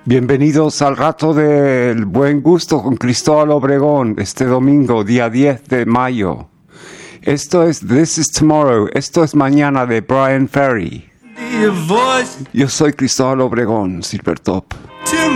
Bienvenidos al rato del buen gusto con Cristóbal Obregón, este domingo, día 10 de mayo. Esto es This is Tomorrow, esto es Mañana de Brian Ferry. Yo soy Cristóbal Obregón, Silvertop.